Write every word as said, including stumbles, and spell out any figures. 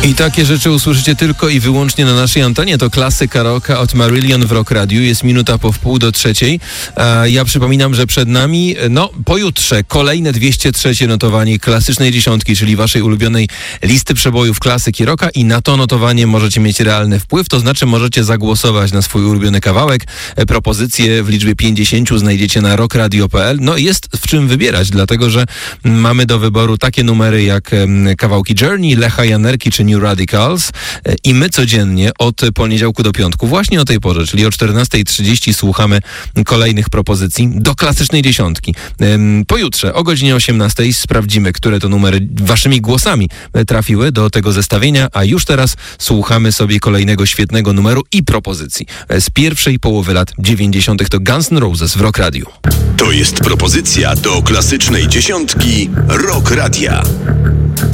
I takie rzeczy usłyszycie tylko i wyłącznie na naszej antenie. To klasyka rocka od Marillion w Rock Radiu. Jest minuta po wpół do trzeciej. A ja przypominam, że przed nami, no pojutrze, kolejne dwieście trzecie notowanie klasycznej dziesiątki, czyli waszej ulubionej listy przebojów klasyki rocka, i na to notowanie możecie mieć realny wpływ, to znaczy możecie zagłosować na swój ulubiony kawałek. Propozycje w liczbie pięćdziesięciu znajdziecie na rock radio kropka p l. No jest w czym wybierać, dlatego że mamy do wyboru takie numery jak kawałki Journey, Lecha Janerki czy New Radicals, i my codziennie od poniedziałku do piątku właśnie o tej porze, czyli o czternasta trzydzieści słuchamy kolejnych propozycji do klasycznej dziesiątki. Pojutrze o godzinie osiemnastej sprawdzimy, które to numery waszymi głosami trafiły do tego zestawienia, a już teraz słuchamy sobie kolejnego świetnego numeru i propozycji z pierwszej połowy lat dziewięćdziesiątych. To Guns N' Roses w Rock Radio. To jest propozycja do klasycznej dziesiątki Rock Radia.